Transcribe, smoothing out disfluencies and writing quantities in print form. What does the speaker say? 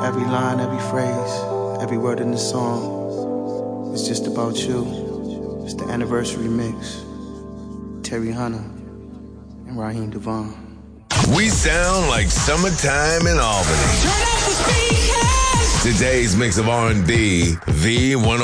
Every line, every phrase, every word in the song is just about you. It's the anniversary mix. Terry Hunter and Raheem Devon. We sound like summertime in Albany. Turn up the speakers! Today's mix of R&B, V101.